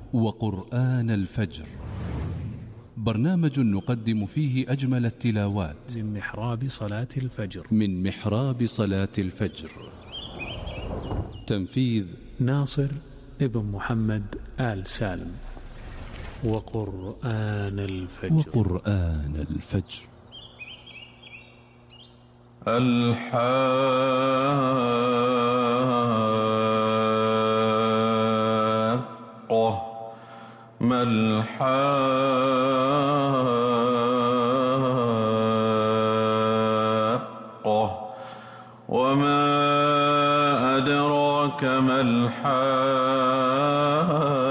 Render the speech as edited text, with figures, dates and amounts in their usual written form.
وقرآن الفجر، برنامج نقدم فيه أجمل التلاوات من محراب صلاة الفجر. تنفيذ ناصر ابن محمد آل سالم. وقرآن الفجر. الحاقة ما الحاقة وما أدراك ما الحاقة